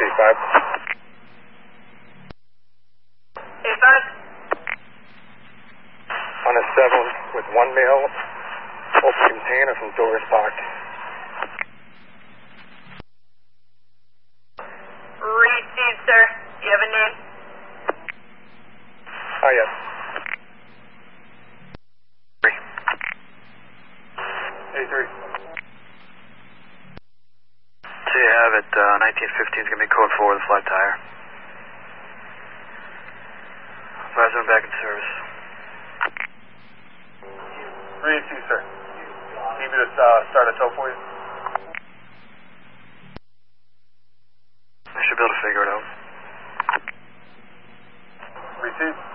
A5. A5. On a 7 with 1 male, open container from doors locked. Received, sir. Do you have a name? Yes. A3. So you have it, 1915 is going to be code 4 with a flat tire. Advise them back in service. Receive, sir. Need me to start a tow for you? I should be able to figure it out. Receive.